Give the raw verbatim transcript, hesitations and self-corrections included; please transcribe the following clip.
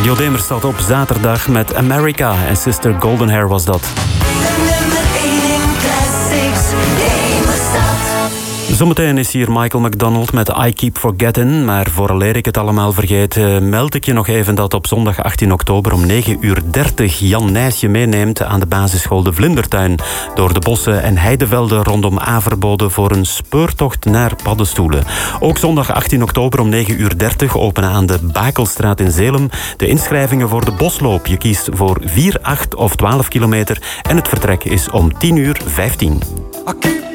Radio Demer staat op zaterdag met America en Sister Golden Hair was dat. Zometeen is hier Michael McDonald met I Keep Forgetting. Maar vooraleer ik het allemaal vergeet, uh, meld ik je nog even dat op zondag achttien oktober om negen uur dertig Jan Nijs je meeneemt aan de basisschool De Vlindertuin. Door de bossen en heidevelden rondom Averboden voor een speurtocht naar paddenstoelen. Ook zondag achttien oktober om negen uur dertig openen aan de Bakelstraat in Zelem de inschrijvingen voor de bosloop. Je kiest voor vier, acht of twaalf kilometer en het vertrek is om tien uur vijftien.